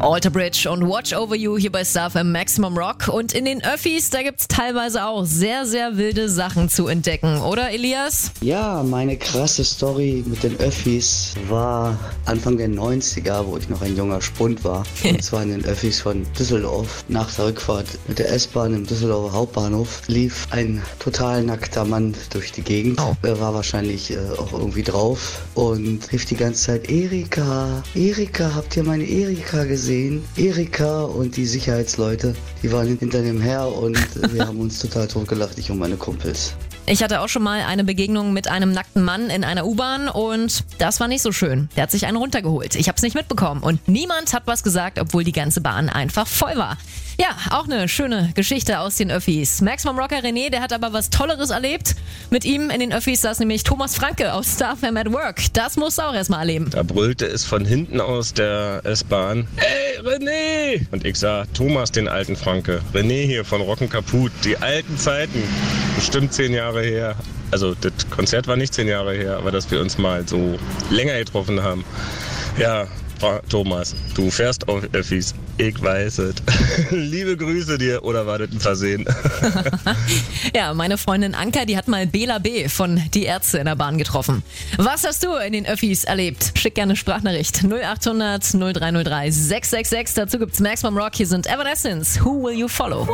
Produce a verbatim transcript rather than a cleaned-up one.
Alter Bridge und Watch Over You hier bei Star F M Maximum Rock. Und in den Öffis, da gibt's teilweise auch sehr, sehr wilde Sachen zu entdecken, oder Elias? Ja, meine krasse Story mit den Öffis war Anfang der neunziger, wo ich noch ein junger Spund war. Und zwar in den Öffis von Düsseldorf. Nach der Rückfahrt mit der S-Bahn im Düsseldorfer Hauptbahnhof lief ein total nackter Mann durch die Gegend. Oh. Er war wahrscheinlich äh, auch irgendwie drauf und rief die ganze Zeit: Erika, Erika, habt ihr meine Erika gesehen? Erika, und die Sicherheitsleute, die waren hinter dem her und wir haben uns total totgelacht, ich und meine Kumpels. Ich hatte auch schon mal eine Begegnung mit einem nackten Mann in einer U-Bahn und das war nicht so schön. Der hat sich einen runtergeholt. Ich hab's nicht mitbekommen und niemand hat was gesagt, obwohl die ganze Bahn einfach voll war. Ja, auch eine schöne Geschichte aus den Öffis. Maximum Rocker René, der hat aber was Tolleres erlebt. Mit ihm in den Öffis saß nämlich Thomas Franke aus Star F M at Work. Das musst du auch erstmal erleben. Da brüllte es von hinten aus der S-Bahn: Ey, René! Und ich sah: Thomas, den alten Franke. René hier von Rocken kaputt. Die alten Zeiten. Bestimmt zehn Jahre her. Also das Konzert war nicht zehn Jahre her, aber dass wir uns mal so länger getroffen haben. Ja, Thomas, du fährst auf Öffis. Ich weiß es. Liebe Grüße dir, oder war das ein Versehen? Ja, meine Freundin Anka, die hat mal Bela B. von Die Ärzte in der Bahn getroffen. Was hast du in den Öffis erlebt? Schick gerne Sprachnachricht null acht hundert null drei null drei sechs sechs sechs. Dazu gibt's Maximum Rock. Hier sind Evanescence. Who Will You Follow?